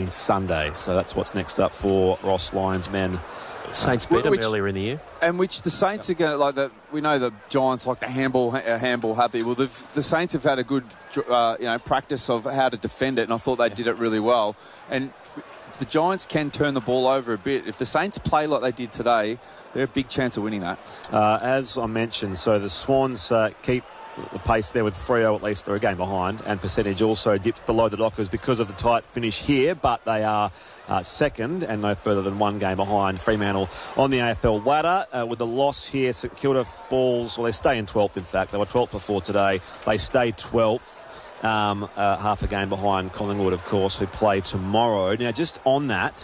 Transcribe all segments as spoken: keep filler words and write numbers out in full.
coming Sunday. So that's what's next up for Ross Lyons men. Saints beat them Which- earlier in the year. And which the Saints are going to, like, the, we know the Giants like the handball, uh, handball happy. Well, the, the Saints have had a good, uh, you know, practice of how to defend it, and I thought they did it really well. And if the Giants can turn the ball over a bit, if the Saints play like they did today, they're a big chance of winning that. Uh, as I mentioned, so the Swans uh, keep the pace there with Freo, at least they're a game behind, and percentage also dips below the Dockers because of the tight finish here, but they are uh, second and no further than one game behind Fremantle on the A F L ladder. Uh, with the loss here, St Kilda falls, well, they stay in twelfth, in fact. They were twelfth before today. They stay twelfth, um, uh, half a game behind Collingwood, of course, who play tomorrow. Now, just on that,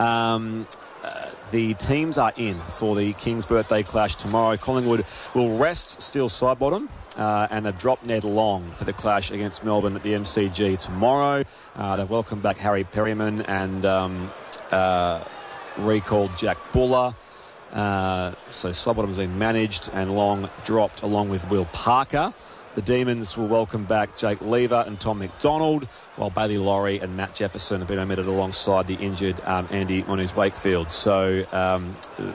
um, uh, the teams are in for the King's birthday clash tomorrow. Collingwood will rest Steele Sidebottom. Uh, and they've dropped Ned Long for the clash against Melbourne at the M C G tomorrow. Uh, they've welcomed back Harry Perryman and um, uh, recalled Jack Buller. Uh, so Sidebottom's been managed and Long dropped along with Will Parker. The Demons will welcome back Jake Lever and Tom McDonald, while Bailey Laurie and Matt Jefferson have been omitted alongside the injured um, Andy Monus-Wakefield. So um,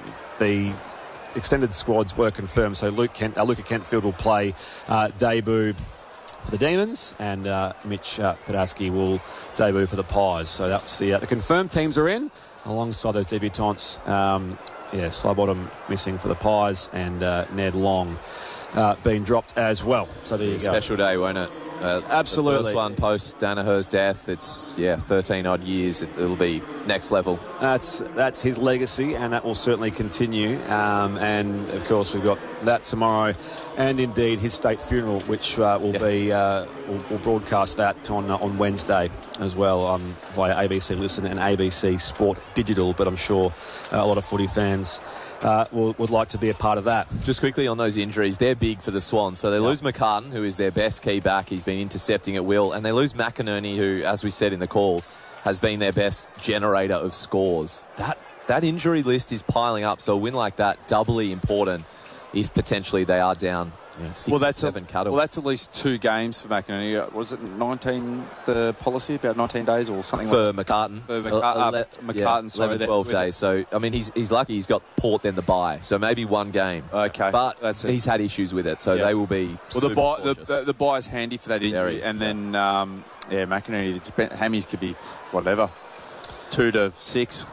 the extended squads were confirmed. So Luke Kent, uh, Luca Kentfield will play uh, debut for the Demons, and uh, Mitch uh, Padaski will debut for the Pies. So that's the, uh, the confirmed teams are in, alongside those debutants. Um, yeah, Sidebottom missing for the Pies, and uh, Ned Long uh, being dropped as well. So there you go. Special day, won't it? Uh, Absolutely. The first one post Danaher's death. It's, yeah, thirteen odd years. It, it'll be next level. That's that's his legacy, and that will certainly continue. Um, and, of course, we've got that tomorrow, and indeed his state funeral, which uh, will yeah. be uh, we'll, we'll broadcast that on uh, on Wednesday as well, um, via A B C Listen and A B C Sport Digital. But I'm sure uh, a lot of footy fans Uh, would, would like to be a part of that. Just quickly on those injuries, they're big for the Swans. So they yep. lose McCartan, who is their best key back. He's been intercepting at will. And they lose McInerney, who, as we said in the call, has been their best generator of scores. That that injury list is piling up. So a win like that, doubly important if potentially they are down, you know, six well, that's or seven a, cut. Well, that's at least two games for McInerney. Was it nineteen, the policy, about nineteen days or something for like McCartan. For McCart- uh, Ele- McCartan, yeah, sorry. eleven, twelve days. So, I mean, he's he's lucky he's got Port then the bye. So maybe one game. Okay. But that's it. he's had issues with it. So Yeah. they will be Well, super the buy, the, cautious. the, the bye's handy for that injury. Very, and yeah. then, um, yeah, McInerney, it's been, hammies could be whatever, two to six.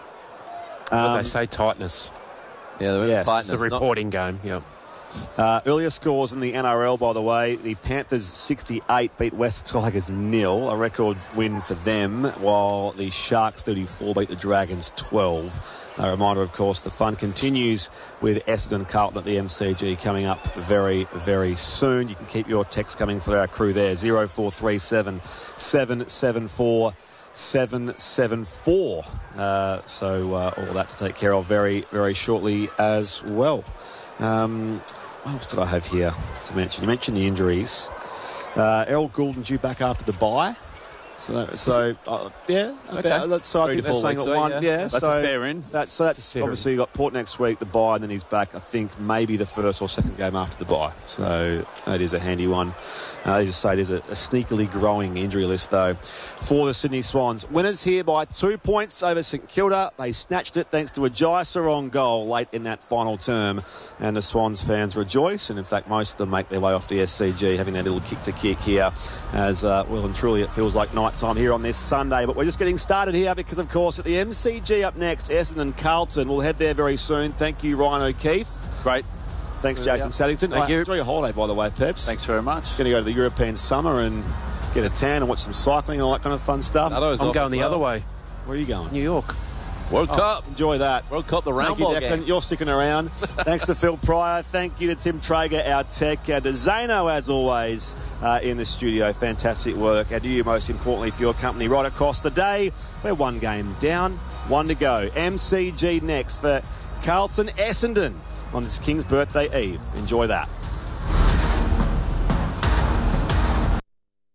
Well, Um, they say tightness. Yeah, the Yes. tightness. It's the not- reporting game, yeah. Uh, earlier scores in the N R L, by the way. The Panthers sixty-eight beat West Tigers nil, a record win for them, while the Sharks thirty-four beat the Dragons twelve. A reminder, of course, the fun continues with Essendon Carlton at the M C G coming up very, very soon. You can keep your text coming for our crew there, zero four three seven, seven seven four, seven seven four. Uh, so uh, all that to take care of very, very shortly as well. Um, what else did I have here to mention? You mentioned the injuries. Uh, Errol Goulden due back after the bye. So, so uh, yeah, Okay. about, that's, so I Three think to they're four saying weeks at away, one. yeah. Yeah, That's so a fair in. That's, so that's Fair obviously got Port next week, the bye, and then he's back, I think, maybe the first or second game after the bye. So that is a handy one. Uh, as I say, it is a, a sneakily growing injury list, though, for the Sydney Swans. Winners here by two points over St Kilda. They snatched it thanks to a Jai Sarong goal late in that final term. And the Swans fans rejoice. And, in fact, most of them make their way off the S C G, having that little kick-to-kick here as, uh, well and truly, it feels like night time here on this Sunday. But we're just getting started here because, of course, at the M C G up next, Essendon Carlton. We'll head there very soon. Thank you, Ryan O'Keefe. Great. Thanks, Jason Saddington. Thank you. Enjoy your holiday, by the way, Peps. Thanks very much. Going to go to the European summer and get a tan and watch some cycling and all that kind of fun stuff. Nutto's I'm off going as the well. other way. Where are you going? New York. World Oh, Cup. enjoy that. World Cup, the round Thank you, ball Declan. game. You're sticking around. Thanks to Phil Pryor. Thank you to Tim Traeger, our tech, and to Zano, as always, uh, in the studio. Fantastic work. And to you, most importantly, for your company right across the day. We're one game down, one to go. M C G next for Carlton Essendon on this King's birthday eve. Enjoy that.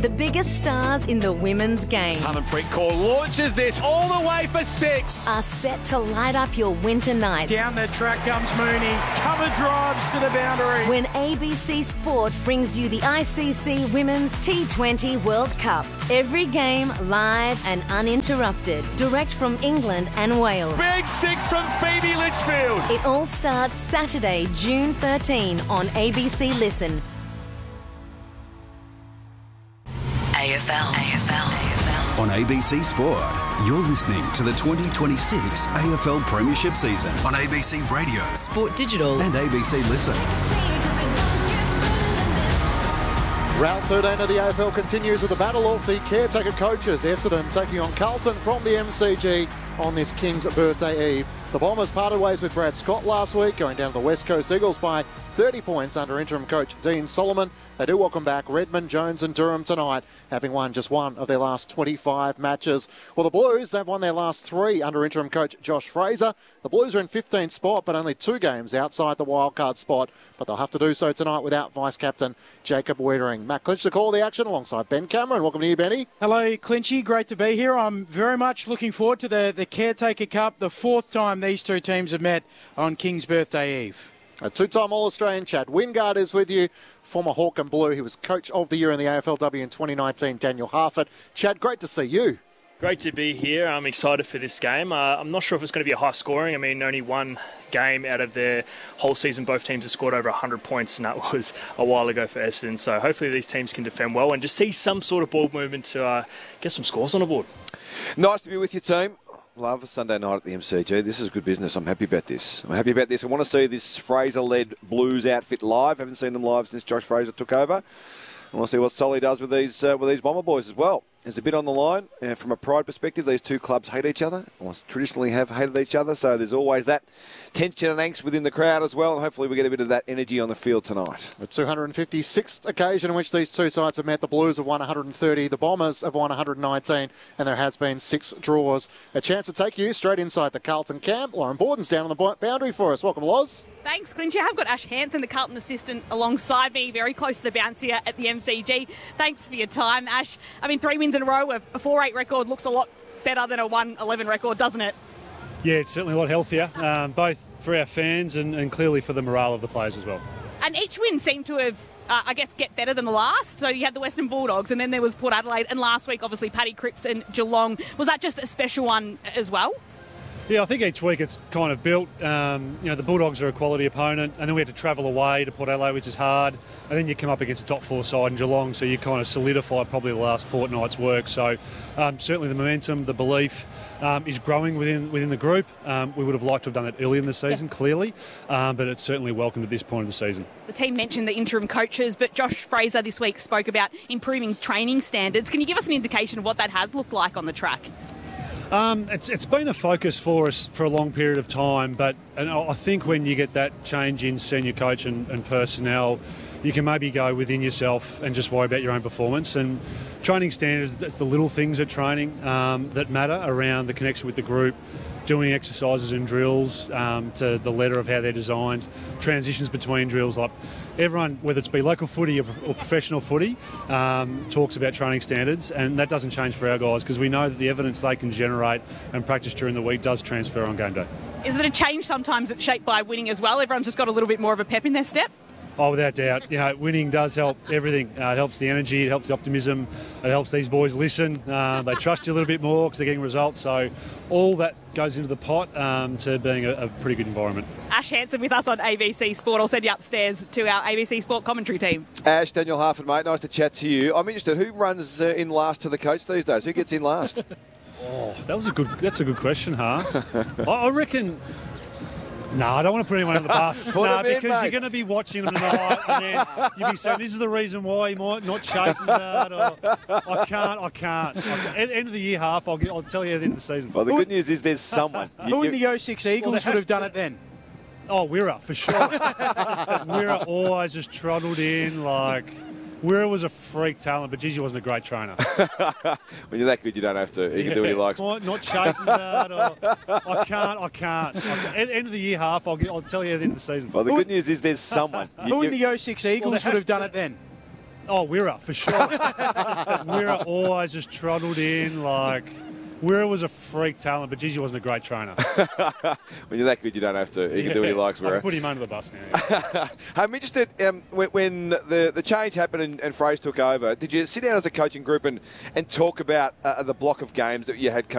The biggest stars in the women's game Harmanpreet Kaur launches this all the way for six. are set to light up your winter nights. Down the track comes Mooney. Cover drives to the boundary. When A B C Sport brings you the I C C Women's T twenty World Cup. Every game live and uninterrupted. Direct from England and Wales. Big six from Phoebe Litchfield. It all starts Saturday, June thirteenth on A B C Listen. A F L. A F L. On A B C Sport, you're listening to the twenty twenty-six A F L Premiership season on A B C Radio, Sport Digital, and A B C Listen. Round thirteen of the A F L continues with the battle of the caretaker coaches. Essendon taking on Carlton from the M C G on this King's birthday eve. The Bombers parted ways with Brad Scott last week, going down to the West Coast Eagles by thirty points under interim coach Dean Solomon. They do welcome back Redmond, Jones and Durham tonight, having won just one of their last twenty-five matches. Well, the Blues, they've won their last three under interim coach Josh Fraser. The Blues are in fifteenth spot, but only two games outside the wildcard spot. But they'll have to do so tonight without vice-captain Jacob Wiedering. Matt Clinch to call the action alongside Ben Cameron. Welcome to you, Benny. Hello, Clinchy. Great to be here. I'm very much looking forward to the, the Caretaker Cup, the fourth time these two teams have met on King's birthday eve. A two-time All-Australian Chad Wingard is with you, former Hawk and Blue. He was Coach of the Year in the A F L W in twenty nineteen, Daniel Harford. Chad, great to see you. Great to be here. I'm excited for this game. Uh, I'm not sure if it's going to be a high scoring. I mean, only one game out of the whole season, both teams have scored over one hundred points, and that was a while ago for Essendon. So hopefully these teams can defend well and just see some sort of ball movement to uh, get some scores on the board. Nice to be with you, team. Love a Sunday night at the M C G. This is good business. I'm happy about this. I'm happy about this. I want to see this Fraser-led Blues outfit live. Haven't seen them live since Josh Fraser took over. I want to see what Solly does with these uh, with these Bomber boys as well. There's a bit on the line. Uh, from a pride perspective, these two clubs hate each other, or traditionally have hated each other, so there's always that tension and angst within the crowd as well, and hopefully we get a bit of that energy on the field tonight. The two hundred fifty-sixth occasion in which these two sides have met. The Blues have won one hundred thirty, the Bombers have won one hundred nineteen, and there has been six draws. A chance to take you straight inside the Carlton camp. Lauren Borden's down on the boundary for us. Welcome, Loz. Thanks, Clinchy. I've got Ash Hansen, the Carlton assistant, alongside me, very close to the bounce here at the M C G. Thanks for your time, Ash. I mean, three wins in a row, a four eight record looks a lot better than a one eleven record, doesn't it? Yeah, it's certainly a lot healthier, um, both for our fans and, and clearly for the morale of the players as well. And each win seemed to have, uh, I guess, get better than the last. So you had the Western Bulldogs, and then there was Port Adelaide, and last week, obviously, Paddy Cripps and Geelong. Was that just a special one as well? Yeah, I think each week it's kind of built. Um, you know, the Bulldogs are a quality opponent, and then we had to travel away to Port Adelaide, which is hard, and then you come up against a top four side in Geelong, so you kind of solidify probably the last fortnight's work. So um, certainly the momentum, the belief um, is growing within within the group. Um, we would have liked to have done that early in the season, yes. clearly, um, but it's certainly welcome at this point of the season. The team mentioned the interim coaches, but Josh Fraser this week spoke about improving training standards. Can you give us an indication of what that has looked like on the track? Um, it's it's been a focus for us for a long period of time, but and I think when you get that change in senior coach and, and personnel, you can maybe go within yourself and just worry about your own performance. And training standards, it's the little things at training um, that matter around the connection with the group, doing exercises and drills um, to the letter of how they're designed, transitions between drills. Like everyone, whether it's be local footy or, or professional footy, um, talks about training standards, and that doesn't change for our guys because we know that the evidence they can generate and practice during the week does transfer on game day. Is it a change sometimes that's shaped by winning as well? Everyone's just got a little bit more of a pep in their step? Oh, without doubt. You know, winning does help everything. Uh, it helps the energy, it helps the optimism, it helps these boys listen. Uh, they trust you a little bit more because they're getting results. So all that goes into the pot um, to being a, a pretty good environment. Ash Hansen with us on A B C Sport. I'll send you upstairs to our A B C Sport commentary team. Ash, Daniel Harford, mate, nice to chat to you. I'm interested, who runs uh, in last to the coach these days? Who gets in last? oh, that was a good. That's a good question, huh? I, I reckon. No, I don't want to put anyone on the bus. no, nah, because in, you're going to be watching them tonight, and then you'll be saying, "This is the reason why he might not chase as hard." Or, I can't. I can't. I can't. At the end of the year half, I'll, get, I'll tell you at the end of the season. Well, the good news is there's someone. Who in the oh six Eagles well, would have done it then? Oh, Wirra, for sure. Wirra always just trundled in like. Wirra was a freak talent, but geez, he wasn't a great trainer. When you're that good, you don't have to. He can do what he likes. Not, not chase as hard. Or, I can't. I can't. I can't. At the end of the year half, I'll, get, I'll tell you at the end of the season. Well, the good news is there's someone. Who in the oh six Eagles well, would have done it then? Oh, Wirra, for sure. Wirra always just trundled in like... Wirra was a freak talent, but geez, he wasn't a great trainer. When you're that good, you don't have to. He can do what he likes, I Wirra. can put him under the bus now. I'm interested, um, when, when the, the change happened and, and Fraser took over, did you sit down as a coaching group and, and talk about uh, the block of games that you had come